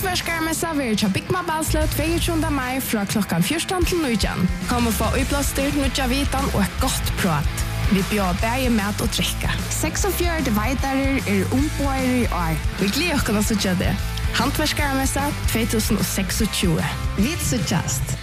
Handverksmessa vil til Bygma Balslø 22. mai fra klokken 14 til 19. Kom og få utblåster, nødja vitan og et godt prat. Vi bjør bæge mat og drikke. 46 veitarer ombøyer i år. Vi gleder oss til å det. Handverksmessa 2026. Vi suttjast.